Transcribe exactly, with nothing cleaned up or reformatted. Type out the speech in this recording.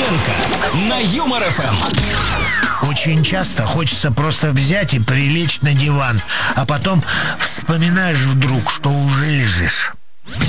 Короленко на Юмор эф эм. Очень часто хочется просто взять и прилечь на диван, а потом вспоминаешь вдруг, что уже лежишь.